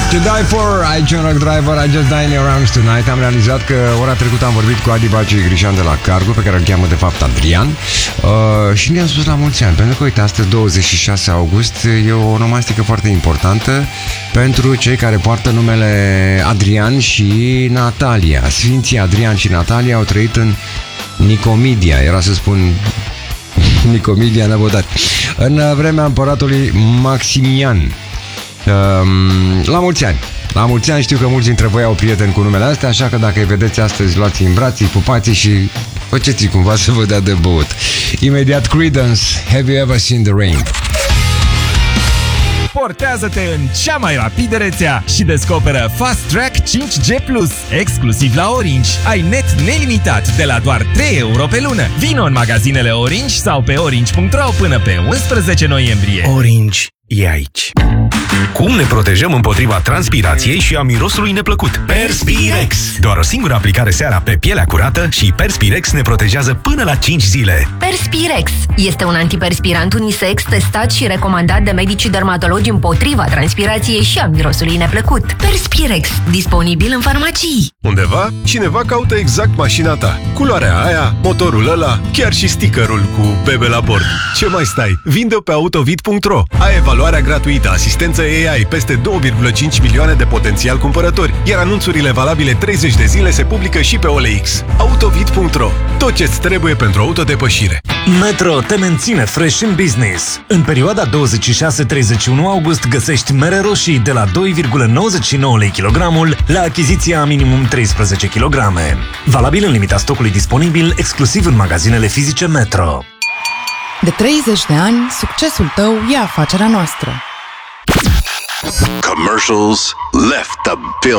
To Die For, I John Rock Driver, I Just Die in Your Arms Tonight. Am realizat că ora trecută am vorbit cu Adi Baciu Grișan de la Cargo, pe care îl cheamă de fapt Adrian, și ne-am spus la mulți ani, pentru că uite, astăzi 26 august e o onomastică foarte importantă pentru cei care poartă numele Adrian și Natalia. Sfinții Adrian și Natalia au trăit în Nicomedia, era să spun Nicomedia Năvodari, în vremea împăratului Maximian. La mulți ani! La mulți ani, știu că mulți dintre voi au prieteni cu numele astea, așa că dacă îi vedeți astăzi, luați-i în brații, pupați și faceți cumva să vă dea de băut. Imediat Creedence, Have You Ever Seen the Rain? Portează-te în cea mai rapidă rețea și descoperă Fast Track 5G+, exclusiv la Orange. Ai net nelimitat de la doar 3 euro pe lună. Vino în magazinele Orange sau pe orange.ro până pe 11 noiembrie. Orange e aici. Cum ne protejăm împotriva transpirației și a mirosului neplăcut? Perspirex! Doar o singură aplicare seara pe pielea curată și Perspirex ne protejează până la 5 zile. Perspirex este un antiperspirant unisex testat și recomandat de medicii dermatologi împotriva transpirației și a mirosului neplăcut. Perspirex, disponibil în farmacii. Undeva, cineva caută exact mașina ta. Culoarea aia, motorul ăla, chiar și stickerul cu bebe la bord. Ce mai stai? Vinde-o pe autovid.ro. Ai evaluarea gratuită, asistență AI, peste 2,5 milioane de potențial cumpărători, iar anunțurile valabile 30 de zile se publică și pe OLX. Autovid.ro. Tot ce-ți trebuie pentru autodepășire. Metro te menține fresh în business. În perioada 26-31 august găsești mere roșii de la 2,99 lei kilogramul la achiziția minimum 13 kg. Valabil în limita stocului disponibil, exclusiv în magazinele fizice Metro. De 30 de ani, succesul tău e afacerea noastră. Commercials left the building.